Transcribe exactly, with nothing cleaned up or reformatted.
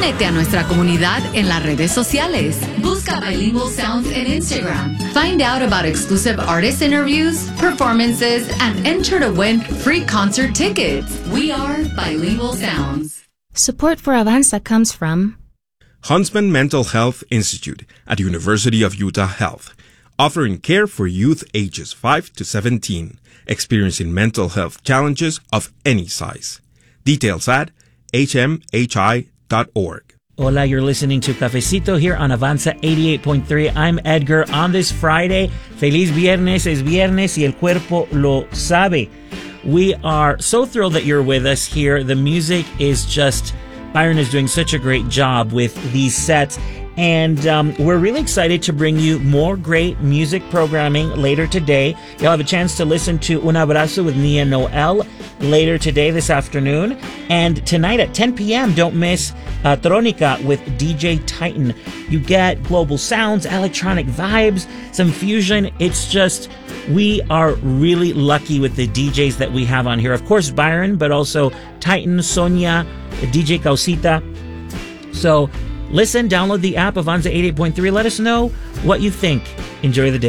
Únete a nuestra comunidad en las redes sociales. Busca Bilingual Sounds en Instagram. Find out about exclusive artist interviews, performances, and enter to win free concert tickets. We are Bilingual Sounds. Support for Avanza comes from Huntsman Mental Health Institute at University of Utah Health, offering care for youth ages five to seventeen, experiencing mental health challenges of any size. Details at h m h i dot org. Hola, you're listening to Cafecito here on Avanza eighty-eight point three. I'm Edgar. On this Friday, Feliz Viernes, es viernes y el cuerpo lo sabe. We are so thrilled that you're with us here. The music is just, Byron is doing such a great job with these sets. And um, we're really excited to bring you more great music programming later today. You'll have a chance to listen to Un Abrazo with Nia Noel later today, this afternoon. And tonight at ten p.m., don't miss uh, Tronica with D J Titan. You get global sounds, electronic vibes, some fusion. It's just, we are really lucky with the D Js that we have on here. Of course, Byron, but also Titan, Sonia, D J Causita. So listen, download the app Avanza eighty-eight point three. Let us know what you think. Enjoy the day.